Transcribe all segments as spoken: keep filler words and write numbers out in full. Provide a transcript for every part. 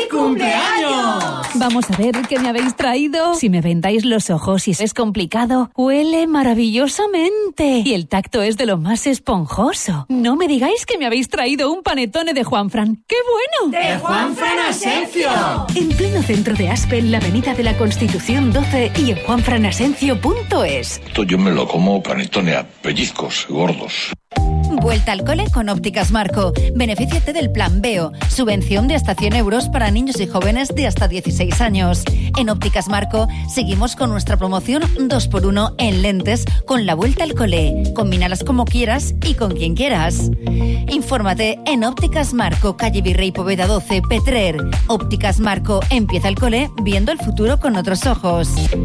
cumpleaños! Vamos a ver qué me habéis traído. Si me vendáis los ojos y es complicado, huele maravillosamente. Y el tacto es de lo más esponjoso. No me digáis que me habéis traído un panetone de Juanfran. ¡Qué bueno! ¡De Juanfran Asencio! En pleno centro de Aspe, en la avenida de la Constitución doce y en juanfran asencio punto es. Esto yo me lo como panetone a pellizcos gordos. Vuelta al cole con Ópticas Marco. Benefíciate del Plan Veo. Subvención de hasta cien euros para niños y jóvenes de hasta dieciséis años. En Ópticas Marco seguimos con nuestra promoción dos por uno en lentes con la vuelta al cole. Combínalas como quieras y con quien quieras. Infórmate en Ópticas Marco, calle Virrey Poveda doce, Petrer. Ópticas Marco, empieza el cole viendo el futuro con otros ojos.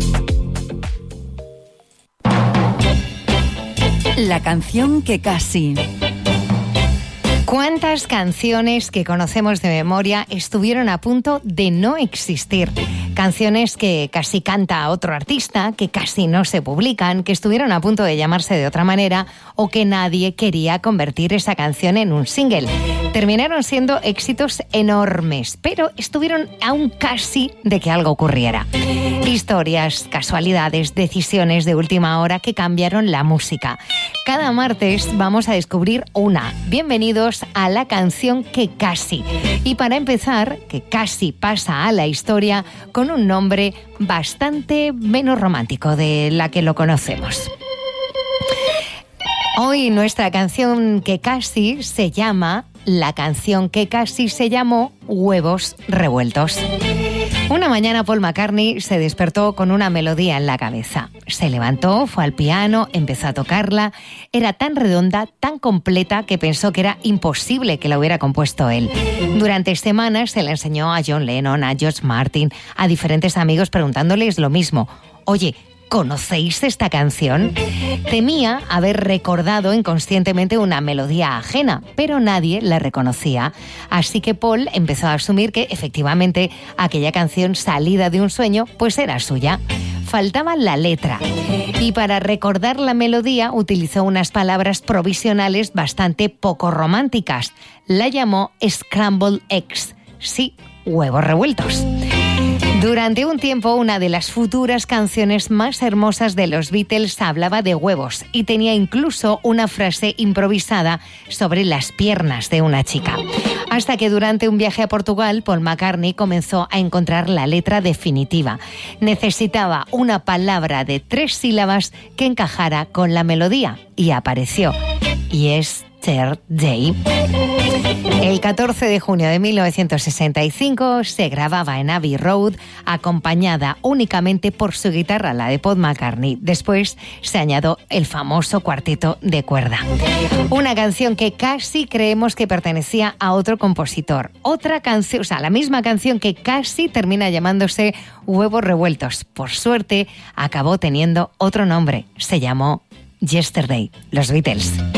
La canción que casi... ¿Cuántas canciones que conocemos de memoria estuvieron a punto de no existir? Canciones que casi canta otro artista, que casi no se publican, que estuvieron a punto de llamarse de otra manera o que nadie quería convertir esa canción en un single. Terminaron siendo éxitos enormes, pero estuvieron aún casi de que algo ocurriera. Historias, casualidades, decisiones de última hora que cambiaron la música. Cada martes vamos a descubrir una. Bienvenidos a la canción que casi. Y para empezar, que casi pasa a la historia con un nombre bastante menos romántico de la que lo conocemos. Hoy nuestra canción que casi se llama, la canción que casi se llamó Huevos Revueltos. Una mañana Paul McCartney se despertó con una melodía en la cabeza. Se levantó, fue al piano, empezó a tocarla. Era tan redonda, tan completa, que pensó que era imposible que la hubiera compuesto él. Durante semanas se la enseñó a John Lennon, a George Martin, a diferentes amigos preguntándoles lo mismo. Oye, ¿conocéis esta canción? Temía haber recordado inconscientemente una melodía ajena, pero nadie la reconocía. Así que Paul empezó a asumir que efectivamente aquella canción salida de un sueño pues era suya. Faltaba la letra. Y para recordar la melodía utilizó unas palabras provisionales bastante poco románticas. La llamó Scrambled Eggs. Sí, huevos revueltos. Durante un tiempo, una de las futuras canciones más hermosas de los Beatles hablaba de huevos y tenía incluso una frase improvisada sobre las piernas de una chica. Hasta que durante un viaje a Portugal, Paul McCartney comenzó a encontrar la letra definitiva. Necesitaba una palabra de tres sílabas que encajara con la melodía y apareció. Y es Third Day. El catorce de junio de mil novecientos sesenta y cinco se grababa en Abbey Road, acompañada únicamente por su guitarra, la de Paul McCartney. Después se añadió el famoso cuarteto de cuerda. Una canción que casi creemos que pertenecía a otro compositor. Otra canción, o sea, la misma canción que casi termina llamándose Huevos Revueltos. Por suerte, acabó teniendo otro nombre. Se llamó Yesterday, los Beatles.